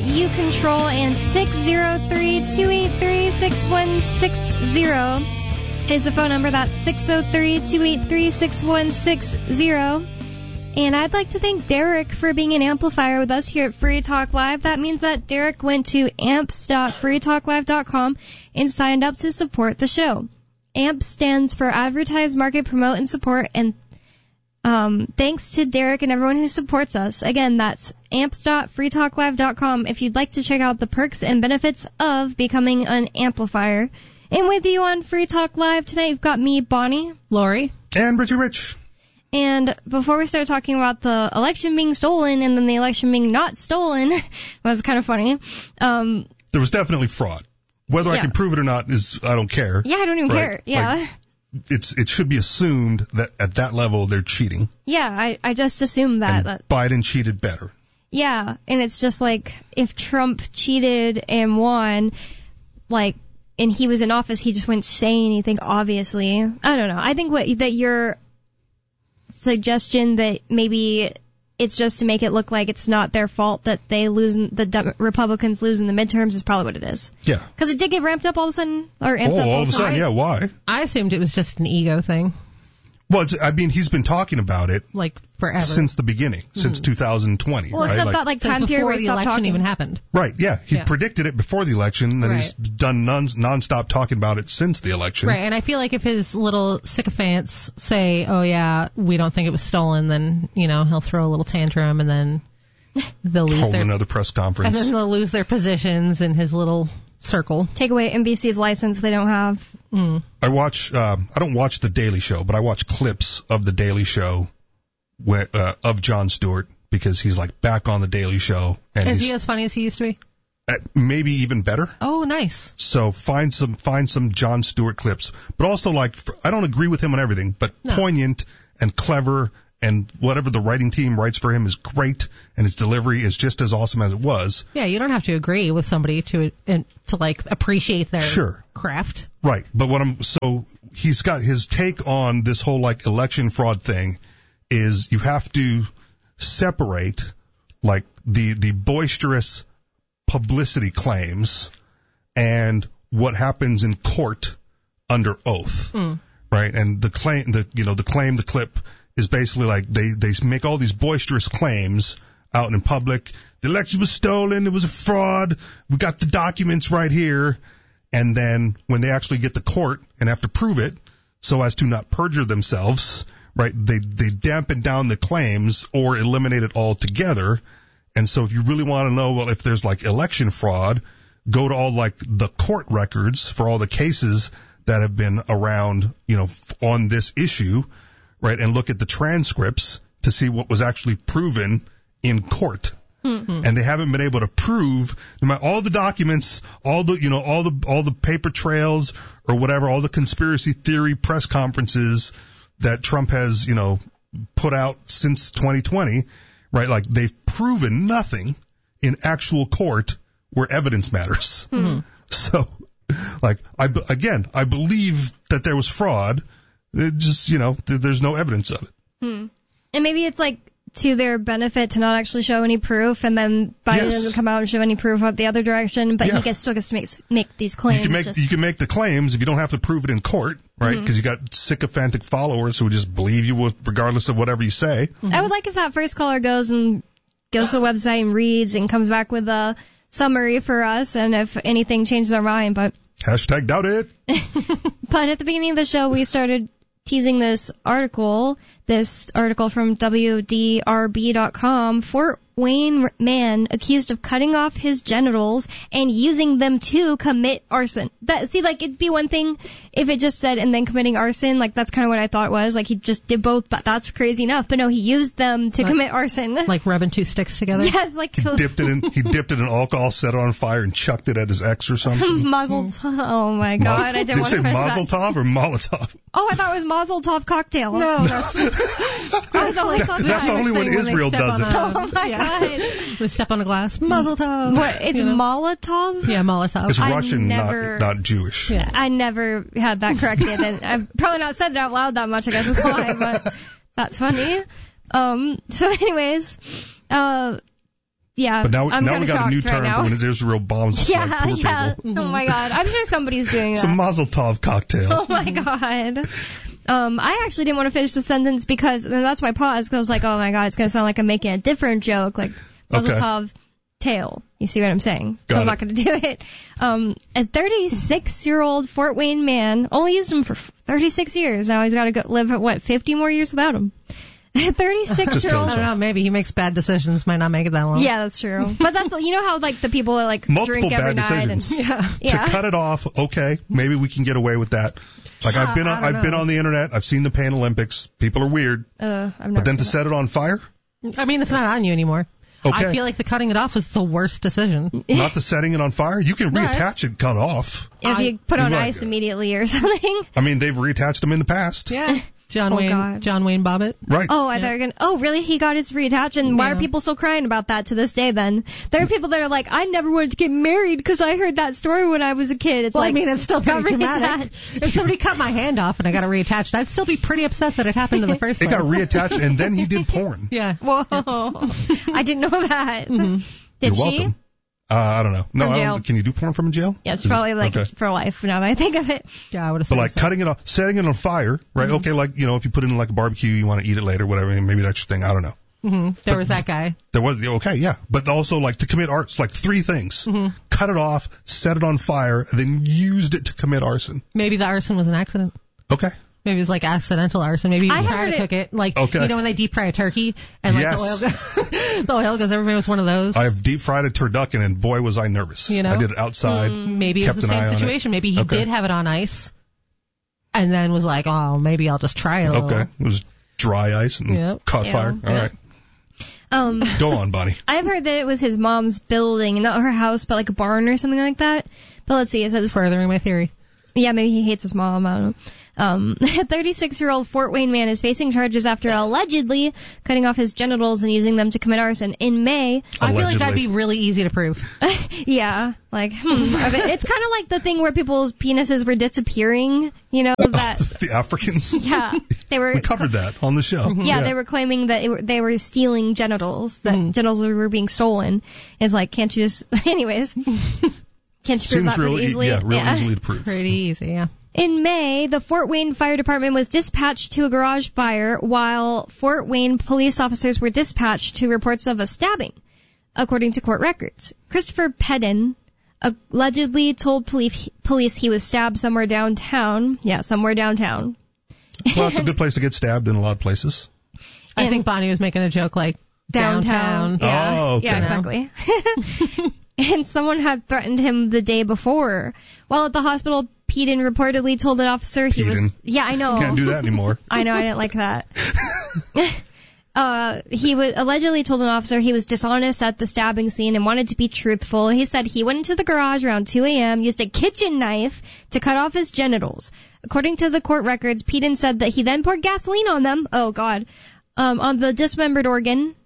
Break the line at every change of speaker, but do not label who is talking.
you control, and 603-283-6160 is the phone number. That's 603-283-6160. And I'd like to thank Derek for being an amplifier with us here at Free Talk Live. That means that Derek went to amps.freetalklive.com and signed up to support the show. AMP stands for Advertise, Market, Promote, and Support, and thanks to Derek and everyone who supports us. Again, that's amps.freetalklive.com if you'd like to check out the perks and benefits of becoming an amplifier. And with you on Free Talk Live tonight, you've got me, Bonnie,
Lori,
and Richie Rich.
And before we start talking about the election being stolen and then the election being not stolen, was kind of funny.
There was definitely fraud. Whether I can prove it or not I don't care.
Yeah, I don't even care. Yeah.
Like, it should be assumed that at that level they're cheating.
Yeah, I just assumed that.
And Biden cheated better.
Yeah, and it's just like if Trump cheated and won, like, and he was in office, he just wouldn't say anything, obviously. I don't know. I think that your suggestion that maybe it's just to make it look like it's not their fault that the Republicans lose in the midterms is probably what it is.
Yeah.
Because it did get ramped up all of a sudden, or amped up
all of a sudden. Yeah, why?
I assumed it was just an ego thing.
Well, he's been talking about it
like forever
since the beginning, since 2020.
Well, except that time period where
the election even happened.
Right? Yeah, he predicted it before the election, and he's done nonstop talking about it since the election.
Right, and I feel like if his little sycophants say, "Oh yeah, we don't think it was stolen," then he'll throw a little tantrum, and then they'll lose
another press conference,
and then they'll lose their positions in his little circle.
Take away NBC's license they don't have.
I don't watch The Daily Show, but I watch clips of The Daily Show of Jon Stewart because he's like back on The Daily Show. And
is he as funny as he used to be?
Maybe even better.
Oh, nice.
So find some Jon Stewart clips, but also I don't agree with him on everything, but poignant and clever. And whatever the writing team writes for him is great, and his delivery is just as awesome as it was.
Yeah, you don't have to agree with somebody to appreciate their craft.
Right, but so he's got his take on this whole election fraud thing is you have to separate the boisterous publicity claims and what happens in court under oath. Right, and the clip is basically they make all these boisterous claims out in public. The election was stolen. It was a fraud. We got the documents right here. And then when they actually get to court and have to prove it so as to not perjure themselves, right, they dampen down the claims or eliminate it altogether. And so if you really want to know, if there's election fraud, go to all the court records for all the cases that have been around, on this issue. Right, and look at the transcripts to see what was actually proven in court, and they haven't been able to prove all the documents, all the paper trails or whatever, all the conspiracy theory press conferences that Trump has put out since 2020. Right, they've proven nothing in actual court where evidence matters. So, I believe that there was fraud. It just, there's no evidence of it.
And maybe it's to their benefit to not actually show any proof, and then Biden doesn't come out and show any proof of the other direction, but he still gets to make these claims.
You can make the claims if you don't have to prove it in court, right? Because you got sycophantic followers who just believe you regardless of whatever you say.
I would like if that first caller goes to the website and reads and comes back with a summary for us, and if anything changes our mind, but...
#doubt it.
But at the beginning of the show, we started teasing this article from WDRB.com. Fort Wayne man accused of cutting off his genitals and using them to commit arson. It'd be one thing if it just said, and then committing arson. That's kind of what I thought it was. He just did both, but that's crazy enough. But no, he used them to commit arson.
Like rubbing two sticks together?
Yes,
he dipped it in alcohol, set it on fire, and chucked it at his ex or something.
Mazel tov. Oh my God. I didn't want to
finish that. Did you say Mazel Tov or Molotov?
Oh, I thought it was Mazel Tov cocktail.
No, that's
the only one Israel does it.
Oh my God.
They step on a glass. Mazel tov.
What? It's Molotov?
Yeah, Molotov.
It's Russian, not Jewish.
Yeah. I never had that corrected, and I've probably not said it out loud that much, I guess is why, but that's funny. So anyways, Yeah,
But now
I'm
we got
shocked
a new term
right now.
for when there's real bombs.
Yeah,
like poor
yeah.
people.
Oh my god, I'm sure somebody's doing
It's a
that.
Mazel Tov cocktail.
Oh my god. I actually didn't want to finish the sentence because, and that's why I paused, because I was like, oh my god, it's going to sound like I'm making a different joke, like Mazel
Okay.
Tov tail. You see what I'm saying?
Got
So I'm
it.
not going to do it. A 36-year-old Fort Wayne man only used him for 36 years. Now he's got to go live, 50 more years without him. A 36-year-old.
I don't know, maybe he makes bad decisions, might not make it that long.
Yeah, that's true. But that's, you know how like the people that like
Multiple
drink every
bad
night
decisions.
and yeah.
To cut it off, okay, maybe we can get away with that. Like I've been on the internet, I've seen the Pan Olympics. People are weird.
I've never
But then to
seen
set it on fire?
I mean, it's not on you anymore.
Okay.
I feel like the cutting it off was the worst decision.
Not the setting it on fire? You can reattach it, cut off.
that. If you put on
Right.
ice immediately or something.
I mean, they've reattached them in the past.
Yeah. John
Oh,
Wayne
God.
Bobbitt.
Right.
Oh, I thought you were gonna. Oh, really? He got his reattached, and why are
Yeah.
people still crying about that to this day? Then there are people that are like, I never wanted to get married because I heard that story when I was a kid. It's
Well,
like,
I mean, it's still
got
pretty traumatic.
reattached.
If somebody cut my hand off and I got it reattached, I'd still be pretty upset that it happened in the first
It
place.
got reattached, and then he did porn.
Yeah.
Whoa, I didn't know that.
Mm-hmm.
Did
You're
she?
welcome. I don't know. No,
From
I
jail.
don't. Can you do porn from jail?
Yeah, it's probably like
Okay.
for life now that I think of it.
Yeah, I would have
But
said
like
so.
cutting it off, setting it on fire, right?
Mm-hmm.
Okay, like, you know, if you put it in like a barbecue, you want to eat it later, whatever, maybe that's your thing. I don't know.
There was that guy.
There was, okay, yeah. But also like to commit arson, like three things. Cut it off, set it on fire, and then used it to commit arson.
Maybe the arson was an accident.
Okay.
Maybe it was like accidental arson. Maybe
I
you
heard
try to
it-
cook it. Like,
Okay.
you know when they deep fry a turkey and like
Yes.
the oil goes everywhere. It was one of those.
I have deep fried a turducken, and boy, was I nervous.
You know?
I did it outside.
Maybe it was
kept
the
an eye
same
on it.
situation. Maybe he
Okay.
did have it on ice and then was like, oh, maybe I'll just try it a little.
Okay. It was dry ice and
Yep.
caught
Yeah.
fire. All right. Go on, Bonnie.
I've heard that it was his mom's building, not her house, but like a barn or something like that. But let's see, it says,
Furthering my theory.
yeah, maybe he hates his mom, I don't know. A 36-year-old Fort Wayne man is facing charges after allegedly cutting off his genitals and using them to commit arson in May.
I feel like that'd
Allegedly.
be really easy to prove.
Yeah, like, it's kind of like the thing where people's penises were disappearing, you know, that,
The Africans.
yeah, they were,
We covered that on the show.
yeah, they were claiming that they were stealing genitals, that genitals were being stolen. It's like, can't you just, anyways, can't you prove
Seems
that
real,
pretty easily?
easily to prove.
Pretty easy, yeah.
In May, the Fort Wayne Fire Department was dispatched to a garage fire, while Fort Wayne police officers were dispatched to reports of a stabbing, according to court records. Christopher Pedden allegedly told police he was stabbed somewhere downtown. Yeah, somewhere downtown.
Well, it's a good place to get stabbed in a lot of places.
I think Bonnie was making a joke like downtown.
Yeah,
Oh, okay.
yeah, exactly. And someone had threatened him the day before. While at the hospital, Pedden reportedly told an officer he was...
Pedden.
Yeah, I know.
Can't do that anymore.
I know, I didn't like that. He allegedly told an officer he was dishonest at the stabbing scene and wanted to be truthful. He said he went into the garage around 2 a.m., used a kitchen knife to cut off his genitals. According to the court records, Pedden said that he then poured gasoline on them. Oh, God. On the dismembered organ.